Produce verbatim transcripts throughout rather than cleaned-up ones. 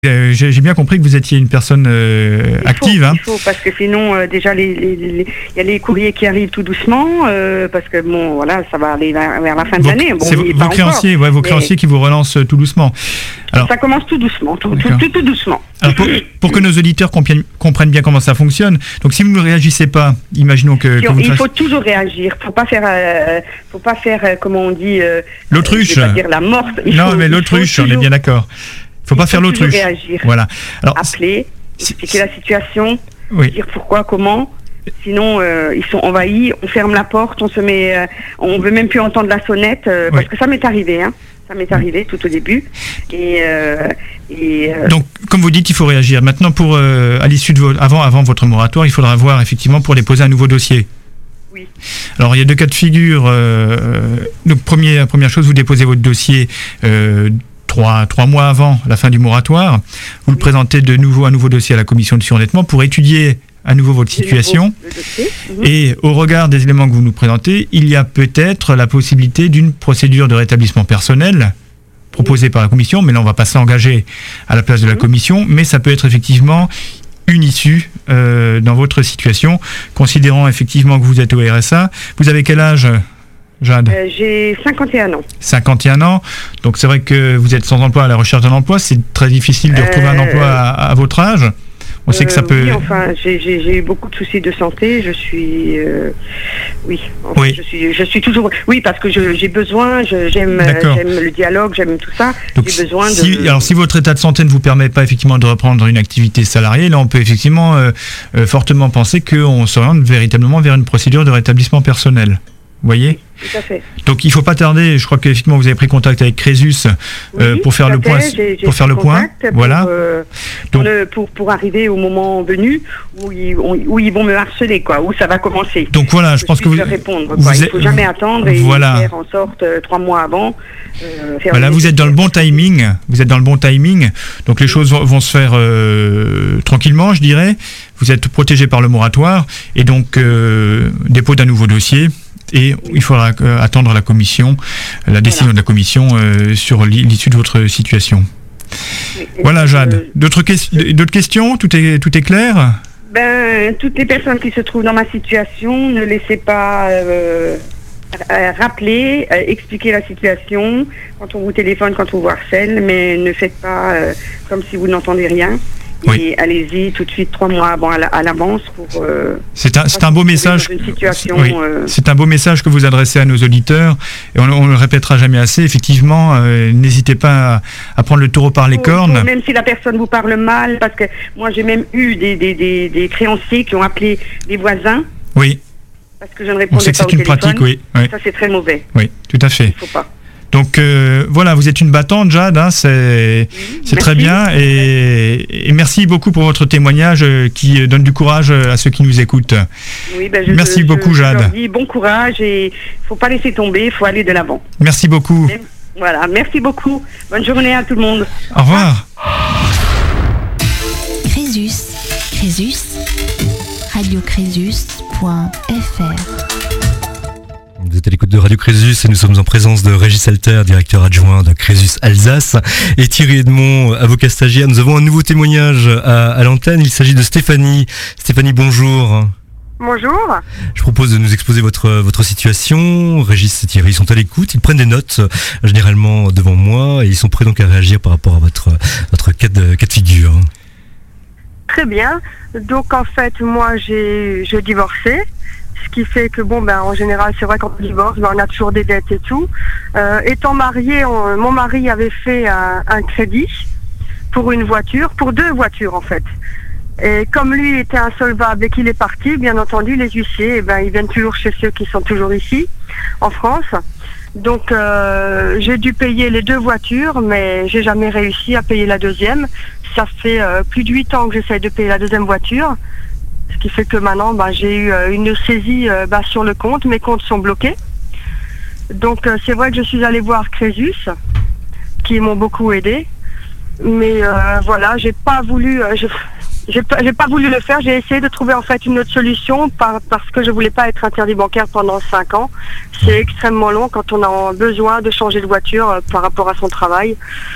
Euh, j'ai, j'ai bien compris que vous étiez une personne euh, il active. Faut, hein. Il faut, parce que sinon, euh, déjà, il les, les, les, y a les courriers qui arrivent tout doucement, euh, parce que bon, voilà, ça va aller vers, vers la fin de Vos, l'année. Bon, c'est vos, vos créanciers, ouais, vos créanciers qui vous relancent tout doucement. Alors, ça commence tout doucement, tout, tout, tout, tout doucement. Alors pour, pour que nos auditeurs comprennent, comprennent bien comment ça fonctionne, donc si vous ne réagissez pas, imaginons que, si que on, vous il fassiez... faut toujours réagir. Faut pas faire, euh, faut pas faire, euh, comment on dit, euh, l'autruche. Euh, je vais pas dire la morte. Il non, faut, mais l'autruche, toujours, on est bien d'accord. Faut pas il faut faire l'autruche. Réagir. Voilà. Alors, appeler, expliquer la situation, oui. dire pourquoi, comment. Sinon, euh, ils sont envahis. On ferme la porte, on se met, euh, on veut même plus entendre la sonnette, euh, oui. parce que ça m'est arrivé, hein. Ça m'est arrivé tout au début. Et, euh, et euh, donc, comme vous dites, il faut réagir. Maintenant, pour euh, à l'issue de vos, avant, avant votre moratoire, il faudra voir effectivement pour déposer un nouveau dossier. Oui. Alors, il y a deux cas de figure. Euh, donc, premier, première chose, vous déposez votre dossier. Euh, Trois, trois mois avant la fin du moratoire, vous oui. le présentez de nouveau un nouveau dossier à la commission de surendettement pour étudier à nouveau votre situation. Nouveau, et au regard des éléments que vous nous présentez, il y a peut-être la possibilité d'une procédure de rétablissement personnel proposée oui. par la commission, mais là on ne va pas s'engager à la place de la oui. commission, mais ça peut être effectivement une issue euh, dans votre situation, considérant effectivement que vous êtes au R S A. Vous avez quel âge ? Jade. Euh, j'ai cinquante et un ans. cinquante et un ans. Donc c'est vrai que vous êtes sans emploi à la recherche d'un emploi. C'est très difficile de retrouver euh, un emploi à, à votre âge. On euh, sait que ça peut... Oui, enfin, j'ai, j'ai, j'ai eu beaucoup de soucis de santé. Je suis... Euh, oui, enfin, oui. Je, suis, je suis toujours... Oui, parce que je, j'ai besoin, je, j'aime, j'aime le dialogue, j'aime tout ça. Donc, j'ai besoin si, de... Alors si votre état de santé ne vous permet pas effectivement de reprendre une activité salariée, là on peut effectivement euh, euh, fortement penser qu'on s'oriente véritablement vers une procédure de rétablissement personnel. Vous voyez ? Tout à fait. Donc il ne faut pas tarder. Je crois qu'effectivement vous avez pris contact avec Crésus euh, oui, pour faire le point. J'ai, j'ai pour faire le point. Pour, voilà. Euh, Donc, pour, le, pour, pour arriver au moment venu où ils, où ils vont me harceler, quoi, où ça va commencer. Donc voilà, je, je pense que vous. Répondre, quoi. Vous il ne faut jamais attendre et voilà. faire en sorte euh, trois mois avant. Euh, voilà, vous êtes dans le bon timing. Vous êtes dans le bon timing. Donc les oui. choses vont, vont se faire euh, tranquillement, je dirais. Vous êtes protégé par le moratoire et donc euh, dépôt d'un nouveau dossier. Et il faudra euh, attendre la commission, la décision voilà. de la commission euh, sur l'issue de votre situation. Oui, voilà, Jade. Euh, d'autres, que- d'autres questions ? Tout est, tout est clair ? Ben, toutes les personnes qui se trouvent dans ma situation, ne laissez pas euh, rappeler, euh, expliquer la situation quand on vous téléphone, quand on vous harcèle, mais ne faites pas euh, comme si vous n'entendez rien. Oui. Et allez-y tout de suite trois mois avant à l'avance pour. Euh, c'est un, c'est un beau message. Une situation, oui. euh... C'est un beau message que vous adressez à nos auditeurs et on, on le répétera jamais assez. Effectivement, euh, n'hésitez pas à, à prendre le taureau par les faut, cornes. Faut, même si la personne vous parle mal, parce que moi j'ai même eu des, des, des, des créanciers qui ont appelé les voisins. Oui. Parce que je ne répondais on sait que pas c'est au une téléphone. pratique, oui. oui. Ça c'est très mauvais. Oui, tout à fait. Il faut pas. Donc euh, voilà, vous êtes une battante, Jade, hein, c'est, oui, c'est très bien et, et merci beaucoup pour votre témoignage euh, qui donne du courage à ceux qui nous écoutent. Oui, ben je, merci je, beaucoup, je, Jade. Je leur dis bon courage et il ne faut pas laisser tomber, il faut aller de l'avant. Merci beaucoup. Et, voilà, merci beaucoup. Bonne journée à tout le monde. Au revoir. Crésus, Crésus, radio crésus point f r. Vous êtes à l'écoute de Radio Crésus et nous sommes en présence de Régis Alter, directeur adjoint de Crésus Alsace, et Thierry Edmond, avocat stagiaire. Nous avons un nouveau témoignage à, à l'antenne. Il s'agit de Stéphanie. Stéphanie, bonjour. Bonjour. Je propose de nous exposer votre votre situation. Régis et Thierry sont à l'écoute. Ils prennent des notes, généralement devant moi, et ils sont prêts donc à réagir par rapport à votre votre cas de, cas de figure. Très bien. Donc en fait, moi j'ai j'ai divorcé. Ce qui fait que, bon, ben, en général, c'est vrai qu'on divorce, ben, on a toujours des dettes et tout. Euh, étant marié, on, mon mari avait fait un, un crédit pour une voiture, pour deux voitures, en fait. Et comme lui était insolvable et qu'il est parti, bien entendu, les huissiers, eh ben, ils viennent toujours chez ceux qui sont toujours ici, en France. Donc, euh, j'ai dû payer les deux voitures, mais j'ai jamais réussi à payer la deuxième. Ça fait euh, plus de huit ans que j'essaie de payer la deuxième voiture. Ce qui fait que maintenant, bah, j'ai eu euh, une saisie euh, bah, sur le compte. Mes comptes sont bloqués. Donc, euh, c'est vrai que je suis allée voir Crésus, qui m'ont beaucoup aidé. Mais euh, voilà, j'ai pas voulu, euh, je, j'ai, pas, j'ai pas voulu le faire. J'ai essayé de trouver en fait une autre solution par, parce que je voulais pas être interdit bancaire pendant cinq ans. C'est extrêmement long quand on a besoin de changer de voiture euh, par rapport à son travail.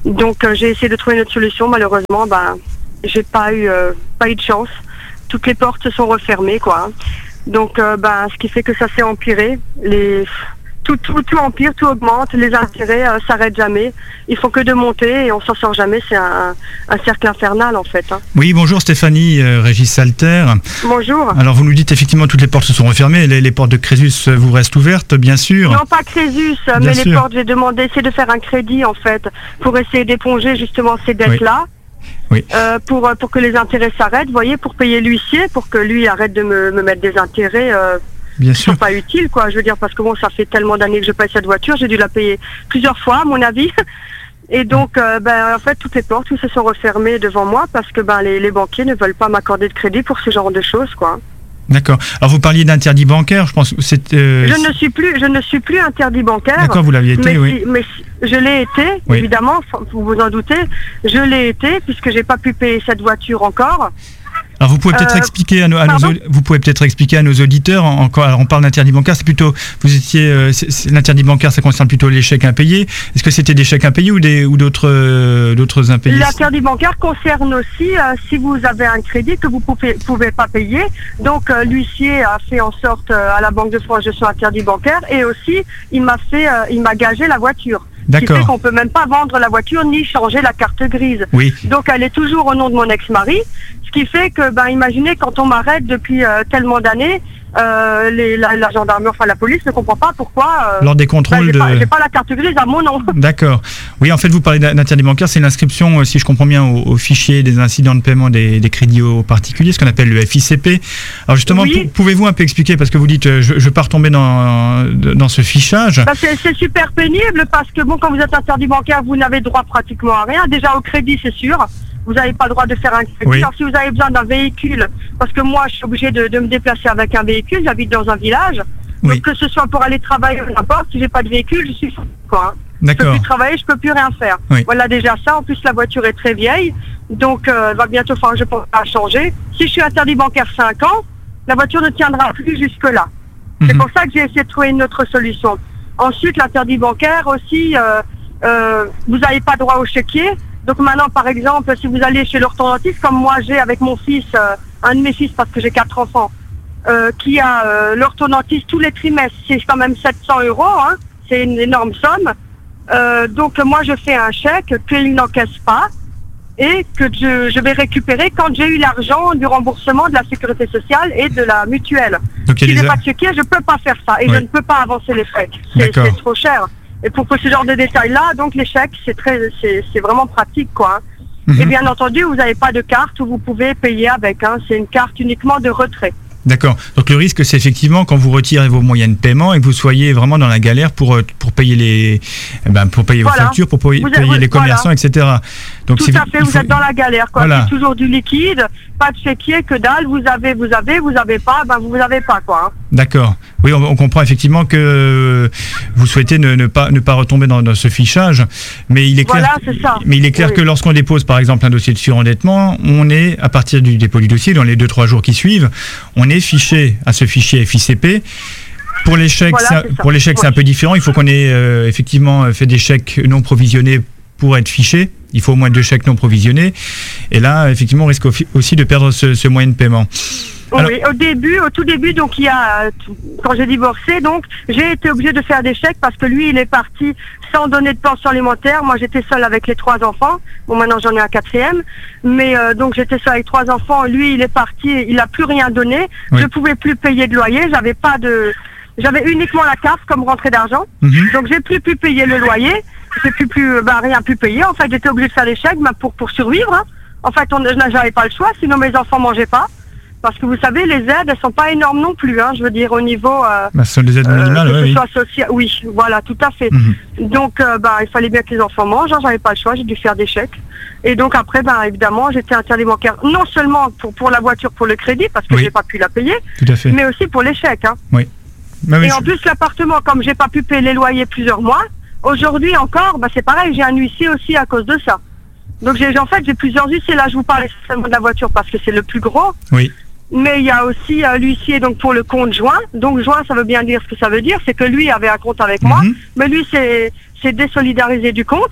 Donc euh, j'ai essayé de trouver une autre solution. Malheureusement, ben, j'ai pas eu, euh, pas eu de chance. Toutes les portes se sont refermées, quoi. Donc, euh, ben, ce qui fait que ça s'est empiré. Les... Tout, tout, tout empire, tout augmente, les intérêts euh, s'arrêtent jamais. Il faut que de monter et on s'en sort jamais. C'est un, un cercle infernal en fait. Hein. Oui, bonjour Stéphanie, euh, Régis Salter. Bonjour. Alors vous nous dites effectivement toutes les portes se sont refermées. Les, les portes de Crésus vous restent ouvertes, bien sûr. Non, pas Crésus, bien mais sûr. Les portes, j'ai demandé, essayer de faire un crédit en fait pour essayer d'éponger justement ces dettes-là. Oui. Euh, pour, pour que les intérêts s'arrêtent, vous voyez, pour payer l'huissier, pour que lui arrête de me, me mettre des intérêts. Euh, Bien sûr. C'est pas utile, quoi. Je veux dire, parce que bon, ça fait tellement d'années que je paye cette voiture, j'ai dû la payer plusieurs fois, à mon avis. Et donc, euh, ben, en fait, toutes les portes, tout se sont refermées devant moi parce que ben, les, les banquiers ne veulent pas m'accorder de crédit pour ce genre de choses, quoi. D'accord. Alors, vous parliez d'interdit bancaire, je pense que c'est... Euh... Je ne suis plus, je ne suis plus interdit bancaire. D'accord, vous l'aviez été, mais oui. Si, mais si, je l'ai été, oui. Évidemment, vous vous en doutez. Je l'ai été puisque j'ai pas pu payer cette voiture encore. Alors vous pouvez peut-être euh, expliquer à nos, à nos vous pouvez peut-être expliquer à nos auditeurs encore. Alors on parle d'interdit bancaire, c'est plutôt vous étiez euh, l'interdit bancaire, ça concerne plutôt les chèques impayés. Est-ce que c'était des chèques impayés ou des ou d'autres euh, d'autres impayés? L'interdit bancaire concerne aussi euh, si vous avez un crédit que vous pouvez pouvez pas payer. Donc euh, l'huissier a fait en sorte euh, à la Banque de France je suis interdit bancaire et aussi il m'a fait euh, il m'a gagé la voiture. D'accord. Ce qui fait qu'on peut même pas vendre la voiture ni changer la carte grise. Oui. Donc elle est toujours au nom de mon ex-mari. Ce qui fait que, ben, imaginez quand on m'arrête depuis euh, tellement d'années, euh, les, la, la gendarmerie, enfin la police ne comprend pas pourquoi. Euh, Lors des contrôles ben, j'ai de. J'ai pas la carte grise à mon nom. D'accord. Oui, en fait, vous parlez d'interdit bancaire, c'est l'inscription, si je comprends bien, au, au fichier des incidents de paiement des, des crédits aux particuliers, ce qu'on appelle le F I C P. Alors justement, oui. Pouvez-vous un peu expliquer, parce que vous dites, je ne veux pas retomber dans, dans ce fichage. Ben, c'est super pénible parce que bon, quand vous êtes interdit bancaire, vous n'avez droit pratiquement à rien. Déjà au crédit, c'est sûr. Vous n'avez pas le droit de faire un crédit. Oui. Alors si vous avez besoin d'un véhicule, parce que moi je suis obligée de, de me déplacer avec un véhicule, j'habite dans un village, oui. Donc que ce soit pour aller travailler ou n'importe, si j'ai pas de véhicule, je suis quoi. Hein. D'accord. Je peux plus travailler, je peux plus rien faire. Oui. Voilà déjà ça. En plus la voiture est très vieille, donc euh, va bientôt falloir je pense à changer. Si je suis interdit bancaire cinq ans, la voiture ne tiendra plus jusque là. Mm-hmm. C'est pour ça que j'ai essayé de trouver une autre solution. Ensuite l'interdit bancaire aussi, euh, euh, vous n'avez pas droit au chéquier. Donc maintenant, par exemple, si vous allez chez l'orthodontiste, comme moi j'ai avec mon fils, euh, un de mes fils, parce que j'ai quatre enfants, euh, qui a euh, l'orthodontiste tous les trimestres, c'est quand même sept cents euros, hein, c'est une énorme somme. Euh, donc moi je fais un chèque qu'il n'encaisse pas et que je, je vais récupérer quand j'ai eu l'argent du remboursement de la sécurité sociale et de la mutuelle. Donc, si je n'ai pas de chéquier, je ne peux pas faire ça et oui. Je ne peux pas avancer les frais. C'est trop cher. Et pour ce genre de détails-là, donc les chèques, c'est très, c'est, c'est vraiment pratique, quoi. Mm-hmm. Et bien entendu, vous n'avez pas de carte où vous pouvez payer avec. Hein. C'est une carte uniquement de retrait. D'accord. Donc le risque, c'est effectivement quand vous retirez vos moyens de paiement et que vous soyez vraiment dans la galère pour pour payer les, eh ben, pour payer voilà. vos factures, pour payer, êtes, payer les commerçants, voilà. et cetera. Donc tout à fait, vous faut... êtes dans la galère, quoi. Voilà. C'est toujours du liquide, pas de chéquier, que dalle. Vous avez, vous avez, vous avez pas, ben vous avez pas, quoi. Hein. D'accord. Oui, on, on comprend effectivement que vous souhaitez ne, ne pas ne pas retomber dans, dans ce fichage, mais il est clair. Voilà, c'est ça. Mais il est clair oui. que lorsqu'on dépose, par exemple, un dossier de surendettement, on est à partir du dépôt du dossier, dans les deux trois jours qui suivent, on est fiché à ce fichier F I C P. Pour les chèques, voilà, ça, pour les chèques, oui. c'est un peu différent. Il faut qu'on ait euh, effectivement fait des chèques non provisionnés pour être fiché. Il faut au moins deux chèques non provisionnés. Et là, effectivement, on risque aussi de perdre ce, ce moyen de paiement. Alors, oui, au début, au tout début, donc il y a, quand j'ai divorcé, donc j'ai été obligée de faire des chèques parce que lui, il est parti sans donner de pension alimentaire. Moi, j'étais seule avec les trois enfants. Bon, maintenant j'en ai un quatrième, mais euh, donc j'étais seule avec trois enfants. Lui, il est parti, il n'a plus rien donné. Oui. Je pouvais plus payer de loyer. J'avais pas de, j'avais uniquement la carte comme rentrée d'argent. Mm-hmm. Donc j'ai plus pu payer le loyer. J'ai plus plus, bah, rien pu payer. En fait, j'étais obligée de faire des chèques, bah, pour pour survivre. Hein. En fait, on, j'avais pas le choix, sinon mes enfants mangeaient pas. Parce que vous savez, les aides, elles sont pas énormes non plus, hein, je veux dire, au niveau... Euh, bah, ce sont des aides minimales, euh, oui. Social... Oui, voilà, tout à fait. Mm-hmm. Donc, euh, bah, il fallait bien que les enfants mangent, hein, j'avais pas le choix, j'ai dû faire des chèques. Et donc après, bah, évidemment, j'étais interdit bancaire, non seulement pour, pour la voiture, pour le crédit, parce que oui. j'ai pas pu la payer, tout à fait. Mais aussi pour les chèques. Hein. Oui. Bah, oui. Et en plus, l'appartement, comme j'ai pas pu payer les loyers plusieurs mois, aujourd'hui encore, bah, c'est pareil, j'ai un huissier aussi à cause de ça. Donc, j'ai, en fait, j'ai plusieurs huissiers. Là, je vous parlais seulement de la voiture parce que c'est le plus gros. Oui. Mais il y a aussi euh, l'huissier donc pour le compte joint. Donc joint, ça veut bien dire ce que ça veut dire, c'est que lui avait un compte avec mm-hmm. moi, mais lui c'est c'est désolidarisé du compte.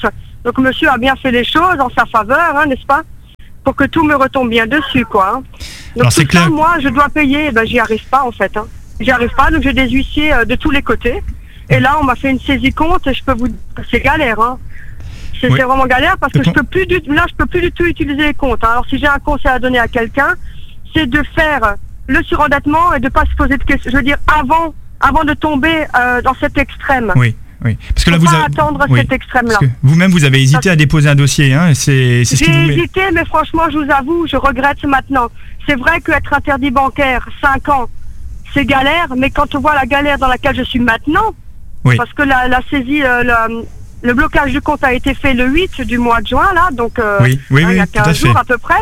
Donc monsieur a bien fait les choses en sa faveur, hein, n'est-ce pas? Pour que tout me retombe bien dessus, quoi. Hein. Donc Alors, tout c'est clair. ça, moi, je dois payer, ben j'y arrive pas en fait. Hein. J'y arrive pas, donc j'ai des huissiers euh, de tous les côtés. Et là, on m'a fait une saisie compte, et je peux vous dire que c'est galère, hein. C'est Oui. c'est vraiment galère parce que Peut-on- je peux plus du là, je peux plus du tout utiliser les comptes. Hein. Alors si j'ai un conseil à donner à quelqu'un, c'est de faire le surendettement et de pas se poser de questions. Je veux dire, avant, avant de tomber euh, dans cet extrême. Oui, oui. Parce que là, Faut vous pas avez... attendre oui. cet extrême-là. Parce que vous-même, vous avez hésité à déposer un dossier. Hein, et c'est c'est ce qui J'ai vous met... hésité, mais franchement, je vous avoue, je regrette maintenant. C'est vrai qu'être interdit bancaire, cinq ans, c'est galère, mais quand on voit la galère dans laquelle je suis maintenant, Oui. parce que la, la saisie, euh, le, le blocage du compte a été fait le huit du mois de juin, là, donc euh, Oui, oui, hein, oui, il y a tout à quinze fait. jours à peu près,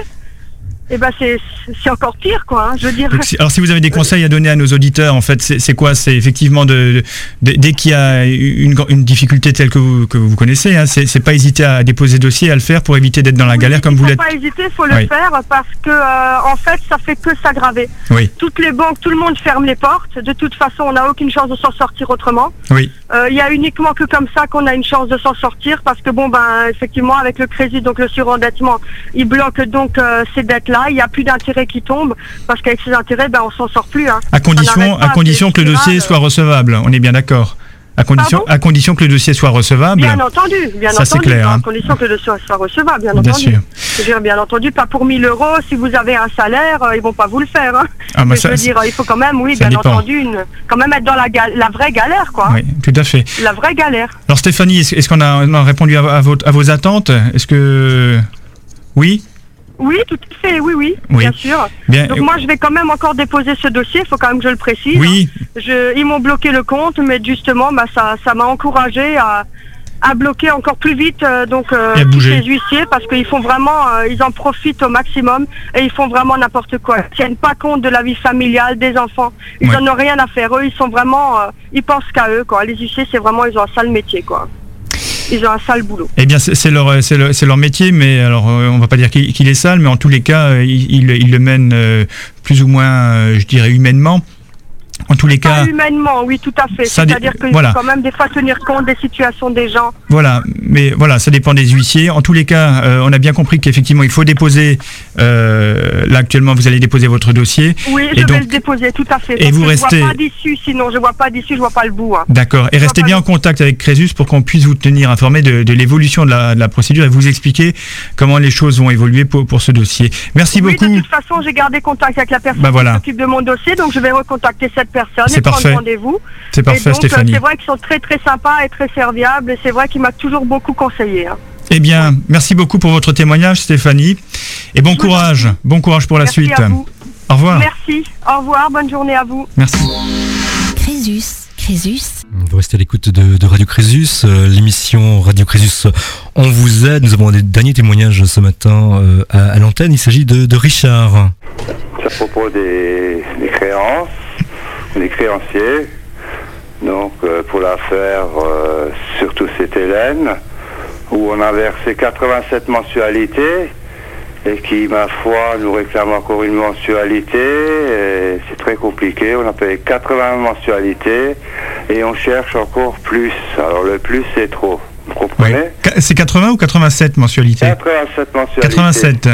et ben c'est c'est encore pire, quoi, hein, je veux dire. Donc, si- alors, si vous avez des conseils à donner à nos auditeurs, en fait, c'est c'est quoi? C'est effectivement de, de- de- dès qu'il y a une, une difficulté telle que vous, que vous connaissez, hein, c'est c'est pas hésiter à déposer dossier, à le faire pour éviter d'être dans la Oui, galère comme il vous faut l'êtes. pas hésiter, il faut le Oui. faire parce que euh, en fait ça fait que s'aggraver. Oui, Toutes les banques, tout le monde ferme les portes. De toute façon, on n'a aucune chance de s'en sortir autrement. oui, Euh, Il y a uniquement que comme ça qu'on a une chance de s'en sortir parce que bon ben effectivement avec le crédit, donc le surendettement, il bloque donc euh, ces dettes-là. Il n'y a plus d'intérêts qui tombent parce qu'avec ces intérêts, ben on s'en sort plus. Hein. à condition, n'arrête pas, à condition c'est que le dossier spirale. soit recevable. On est bien d'accord. À condition, Pardon à condition que le dossier soit recevable. Bien entendu, bien Ça, c'est entendu, clair, à hein. condition que le soit, soit recevable, bien, Bien entendu. sûr. Je veux dire, bien entendu, pas pour mille euros. Si vous avez un salaire, euh, ils vont pas vous le faire. Hein. Ah, bah, Mais ça, je veux dire, il faut quand même, oui, ça bien dépend. entendu, une, quand même être dans la, gal- la vraie galère, quoi. Oui, tout à fait. La vraie galère. Alors Stéphanie, est-ce est-ce qu'on a, on a répondu à, à, votre- à vos attentes? Est-ce que... Oui? Oui, tout à fait, oui, oui, Oui. bien sûr. Bien. Donc moi, je vais quand même encore déposer ce dossier, il faut quand même que je le précise. Oui, Je, ils m'ont bloqué le compte, mais justement, bah, ça, ça m'a encouragé à, à bloquer encore plus vite euh, donc euh, Et à tous bouger. ces huissiers parce qu'ils font vraiment, euh, ils en profitent au maximum et ils font vraiment n'importe quoi. Ils tiennent pas compte de la vie familiale des enfants. Ils Ouais. en ont rien à faire. Eux, ils sont vraiment, euh, ils pensent qu'à eux, quoi. Les huissiers, c'est vraiment, ils ont un sale métier, quoi. Ils ont un sale boulot. eh bien c'est c'est leur, c'est leur, c'est leur métier, mais alors euh, on va pas dire qu'il qu'il est sale, mais en tous les cas, euh, ils, ils- ils le mènent euh, plus ou moins, euh, je dirais, humainement. En tous les cas, Pas humainement, oui, tout à fait. Ça dé- C'est-à-dire qu'il voilà. faut quand même des fois tenir compte des situations des gens. voilà, mais voilà, ça dépend des huissiers. En tous les cas, euh, on a bien compris qu'effectivement, il faut déposer. Euh, là, actuellement, vous allez déposer votre dossier. Oui, Et je vais donc- le déposer, tout à fait. et parce vous que restez- Je vois pas d'issue, sinon je vois pas d'issue, je vois pas le bout. Hein. D'accord. Et Je restez vois bien pas en contact avec Crésus pour qu'on puisse vous tenir informé de, de l'évolution de la, de la procédure et vous expliquer comment les choses vont évoluer pour, pour ce dossier. Merci Oui, beaucoup. de toute façon, j'ai gardé contact avec la personne Bah voilà. qui s'occupe de mon dossier, donc je vais recontacter cette personne C'est et prendre parfait. rendez-vous. C'est Et parfait, donc, euh, Stéphanie. c'est vrai qu'ils sont très très sympas et très serviables, et c'est vrai qu'il m'a toujours beaucoup conseillé. Hein. Eh bien, merci beaucoup pour votre témoignage, Stéphanie. Et bon Je vous en courage. prie. Bon courage pour la Merci suite. à vous. Au revoir. Merci, au revoir, bonne journée à vous. Merci. Crésus, Crésus, Vous restez à l'écoute de, de Radio Crésus, euh, l'émission Radio Crésus On vous aide. Nous avons des derniers témoignages ce matin euh, à, à l'antenne. Il s'agit de, de Richard. C'est à propos des, des créances, des créanciers. Donc euh, pour l'affaire, euh, surtout c'est Hélène, où on a versé quatre-vingt-sept mensualités et qui, ma foi, nous réclame encore une mensualité. Et c'est très compliqué. On a payé quatre-vingts mensualités et on cherche encore plus. Alors le plus, c'est trop. Vous Oui. comprenez? Qu- C'est quatre-vingts ou quatre-vingt-sept mensualités? quatre-vingt-sept mensualités. quatre-vingt-sept.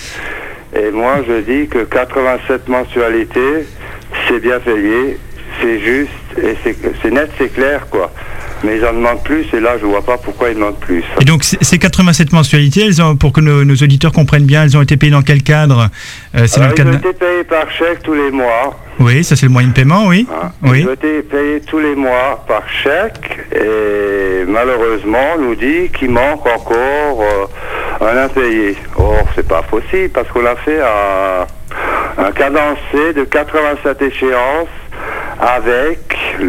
Et moi, je dis que quatre-vingt-sept mensualités, c'est bien payé, c'est juste, et c'est c'est net, c'est clair, quoi. Mais ils en demandent plus, et là, je vois pas pourquoi ils demandent plus. Et donc, c- ces quatre-vingt-sept mensualités, elles ont, pour que nos, nos auditeurs comprennent bien, elles ont été payées dans quel cadre? Euh, C'est dans Alors, le ils ont cadre. été payés par chèque tous les mois. Oui, ça c'est le moyen de paiement, oui. hein. Oui. Ils ont été payés tous les mois par chèque, et malheureusement, on nous dit qu'il manque encore euh, un impayé. Or, c'est pas possible, parce qu'on a fait un, un cadencé de quatre-vingt-sept échéances avec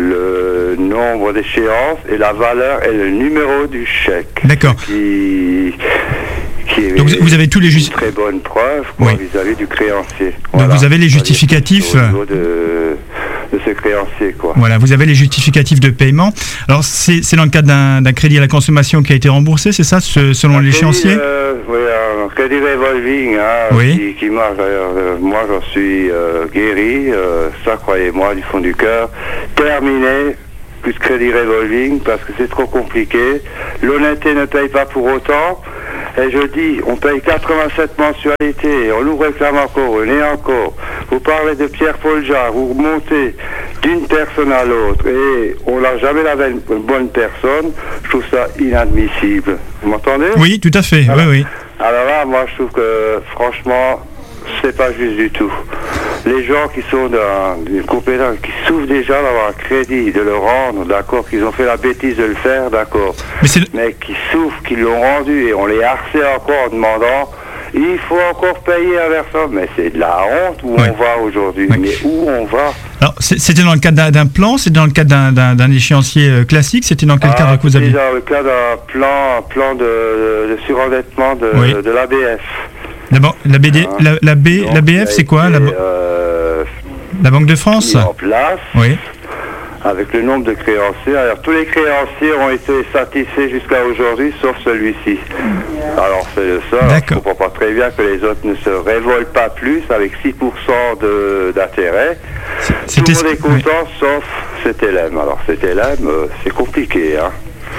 le nombre d'échéances et la valeur et le numéro du chèque. D'accord. Qui, qui est Donc, vous- vous avez tous les une justi- très bonne preuve quoi, Oui. vis-à-vis du créancier. Donc, vous avez les justificatifs. Au niveau de, de ce créancier, quoi. Voilà, vous avez les justificatifs de paiement. Alors, c'est c'est dans le cadre d'un d'un crédit à la consommation qui a été remboursé, c'est ça, ce- selon Un l'échéancier? crédit, euh, oui, un crédit revolving hein, Oui. qui, qui marche d'ailleurs. Euh, moi, j'en suis euh, guéri, euh, ça, croyez-moi, du fond du cœur. Terminé, plus de crédit revolving parce que c'est trop compliqué. L'honnêteté ne paye pas pour autant. Et je dis, on paye quatre-vingt-sept mensualités, on nous réclame encore une et encore. Vous parlez de Pierre-Paul Jarre, vous remontez d'une personne à l'autre et on n'a jamais la bonne personne. Je trouve ça inadmissible. Vous m'entendez? Oui, tout à fait. Alors, oui, oui. alors là, moi, je trouve que, franchement, c'est pas juste du tout. Les gens qui sont dans une compétence, qui souffrent déjà d'avoir un crédit, de le rendre, d'accord, qu'ils ont fait la bêtise de le faire, d'accord, mais, mais qui souffrent, qui l'ont rendu et on les harcèle encore en demandant, il faut encore payer un versant. Mais c'est de la honte où ouais. on va aujourd'hui. Ouais. Mais où on va? Alors, c'était dans le cadre d'un plan, c'était dans le cadre d'un, d'un, d'un échéancier euh, classique, c'était dans quel ah, cadre que vous aviez? Dans le cadre d'un plan, un plan de, de, de surendettement de, oui. de l'A B F. La, la, B D, la, la, B, Donc, la B F, c'est quoi? La, euh, la Banque de France? Mis en place, oui. Avec le nombre de créanciers. Alors, tous les créanciers ont été satisfaits jusqu'à aujourd'hui, sauf celui-ci. Alors, c'est le seul. Je ne comprends pas très bien que les autres ne se révoltent pas plus, avec six pour cent de, d'intérêt. Tout le monde est content, oui. Sauf C T L M. Alors, C T L M, euh, c'est compliqué, hein.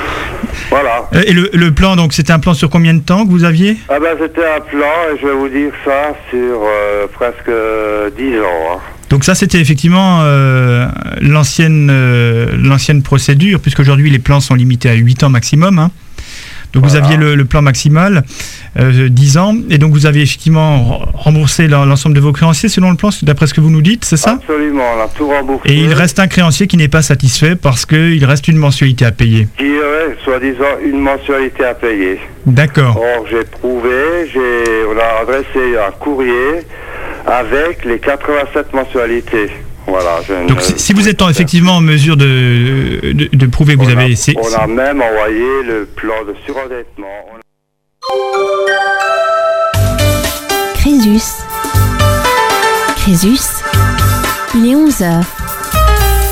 Voilà. Et le, le plan, donc, c'était un plan sur combien de temps que vous aviez? Ah ben, c'était un plan, et je vais vous dire ça, sur euh, presque dix ans. Hein. Donc ça, c'était effectivement euh, l'ancienne, euh, l'ancienne procédure, puisqu'aujourd'hui, les plans sont limités à huit ans maximum. Hein. Donc voilà. Vous aviez le, le plan maximal, euh, dix ans, et donc vous avez effectivement remboursé l'ensemble de vos créanciers selon le plan, d'après ce que vous nous dites, c'est ça? Absolument, on a tout remboursé. Et il reste un créancier qui n'est pas satisfait parce qu'il reste une mensualité à payer. Qui aurait, soi-disant, une mensualité à payer. D'accord. Or, j'ai prouvé, j'ai, on a adressé un courrier avec les quatre-vingt-sept mensualités. Voilà, donc si, si vous êtes en, effectivement en mesure de, de, de prouver que vous on avez... A, c'est, on c'est... a même envoyé le plan de surendettement. Crésus. Crésus, il est onze heures.